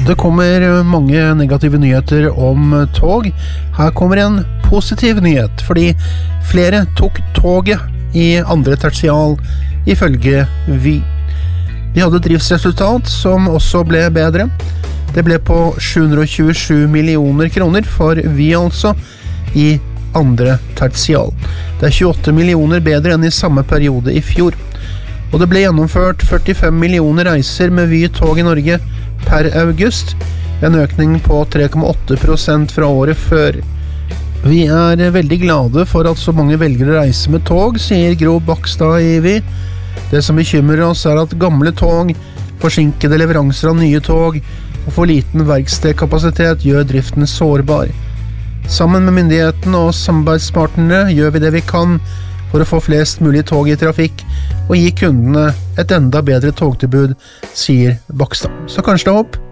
Det kommer mange negative nyheter om tog. Her kommer en positiv nyhet, fordi flere tok toget i andre tertial ifølge Vy. De hadde et driftsresultat som også ble bedre. Det ble på 727 millioner kroner for Vy altså i andre tertial. Det 28 millioner bedre enn i samme periode i fjor. Og det ble gjennomført 45 millioner reiser med Vy tog i Norge per august, en økning på 3,8% fra året før. Vi veldig glade for at så mange velger å reise med tog, sier Gro Bakstad i Vy. Det som bekymrer oss at gamle tog, forsinkede leveranser av nye tog og for liten verkstedkapasitet gjør driften sårbar. Sammen med myndigheten og samarbeidspartnerne gjør vi det vi kan for å få flest mulig tog i trafikk og gi kundene et enda bedre togtilbud, sier Bakstad. Så kanskje det er håp?